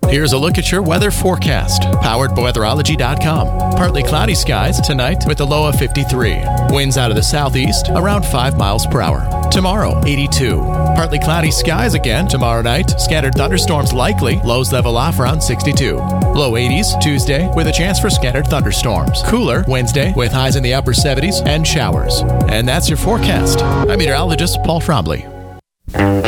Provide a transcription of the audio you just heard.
Here's a look at your weather forecast, powered by weatherology.com. Partly cloudy skies tonight with a low of 53. Winds out of the southeast around 5 miles per hour. Tomorrow, 82. Partly cloudy skies again tomorrow night. Scattered thunderstorms likely. Lows level off around 62. Low 80s Tuesday with a chance for scattered thunderstorms. Cooler Wednesday with highs in the upper 70s and showers. And that's your forecast. I'm meteorologist Paul Trombley.